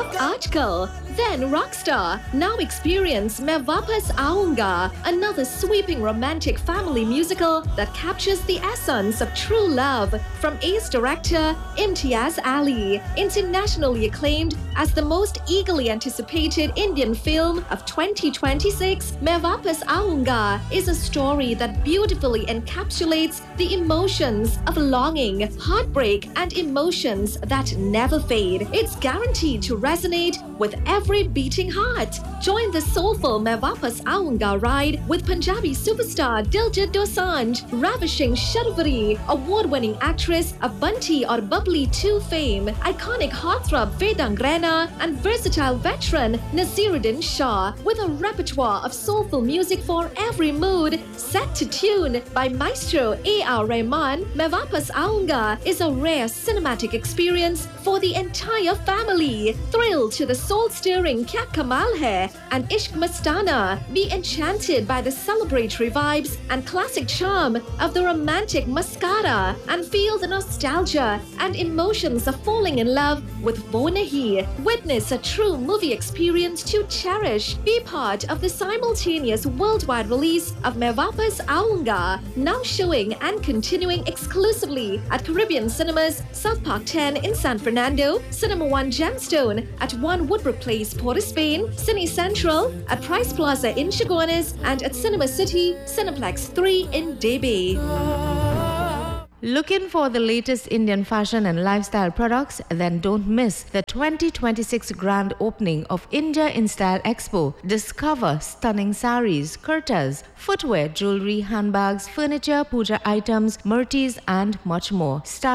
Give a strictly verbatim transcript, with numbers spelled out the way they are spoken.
Aajkal, then rockstar, now experience Main Vapas Aaunga, another sweeping romantic family musical that captures the essence of true love. From ace director Imtiaz Ali, internationally acclaimed as the most eagerly anticipated Indian film of twenty twenty-six, Main Vapas Aaunga is a story that beautifully encapsulates the emotions of longing, heartbreak, and emotions that never fade. It's guaranteed to resonate with every beating heart. Join the soulful Main Vapas Aaunga ride with Punjabi superstar Diljit Dosanjh, ravishing Sharavari, award-winning actress of Bunty or Bubbly two fame, iconic heartthrob Vedang Raina, and versatile veteran Naseeruddin Shah, with a repertoire of soulful music for every mood, set to tune by Maestro A R Rahman. Main Vapas Aaunga is a rare cinematic experience for the entire family. Thrill to the soul-stirring Kya Kamal Hai and Ishq Mastana. Be enchanted by the celebratory vibes and classic charm of the romantic Mascara, and feel the nostalgia and emotions of falling in love with Wo Nahi. Witness a true movie experience to cherish. Be part of the simultaneous worldwide release of Main Vapas Aaunga, now showing and continuing exclusively at Caribbean Cinemas, South Park ten in San Fernando, Cinema One Gemstone at One Woodbrook Place, Port of Spain, Cine Central at Price Plaza in Chaguanas, and at Cinema City, Cineplex three in Debe. Looking for the latest Indian fashion and lifestyle products? Then don't miss the twenty twenty-six grand opening of India in Style Expo. Discover stunning saris, kurtas, footwear, jewelry, handbags, furniture, puja items, murtis, and much more. Style